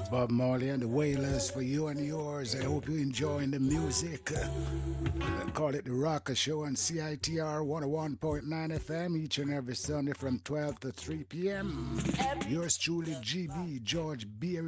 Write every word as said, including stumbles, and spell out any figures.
Bob Marley and the Wailers for you and yours. I hope you're enjoying the music. Uh, call it the Rocker Show on C I T R one oh one point nine F M each and every Sunday from twelve to three p m. Yours truly, G B, George B.